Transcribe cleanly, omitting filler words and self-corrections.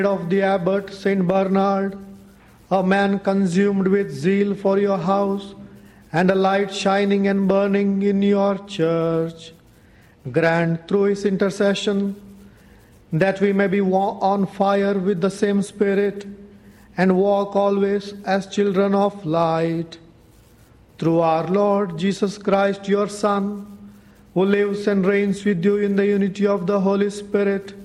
of the abbot Saint Bernard, a man consumed with zeal for your house, and a light shining and burning in your church. Grant through his intercession that we may be on fire with the same Spirit and walk always as children of light. Through our Lord Jesus Christ, your Son, who lives and reigns with you in the unity of the Holy Spirit,